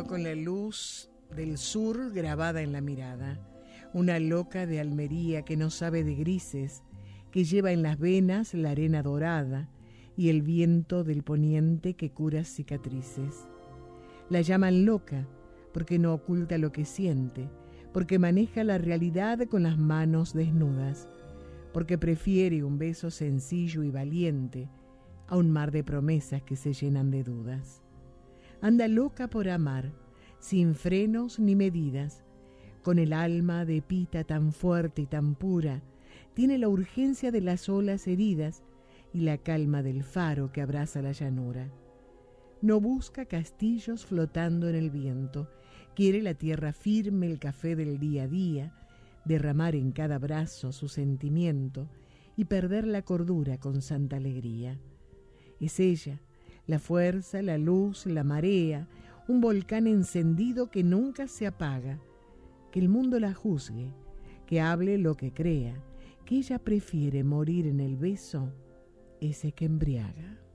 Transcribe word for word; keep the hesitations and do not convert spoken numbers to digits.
quedó con la luz del sur grabada en la mirada. Una loca de Almería que no sabe de grises, que lleva en las venas la arena dorada y el viento del poniente que cura cicatrices. La llaman loca porque no oculta lo que siente, porque maneja la realidad con las manos desnudas, porque prefiere un beso sencillo y valiente a un mar de promesas que se llenan de dudas. Anda loca por amar, sin frenos ni medidas, con el alma de pita tan fuerte y tan pura, tiene la urgencia de las olas heridas y la calma del faro que abraza la llanura. No busca castillos flotando en el viento, quiere la tierra firme, el café del día a día, derramar en cada brazo su sentimiento y perder la cordura con santa alegría. Es ella, la fuerza, la luz, la marea, un volcán encendido que nunca se apaga. Que el mundo la juzgue, que hable lo que crea, que ella prefiere morir en el beso, ese que embriaga.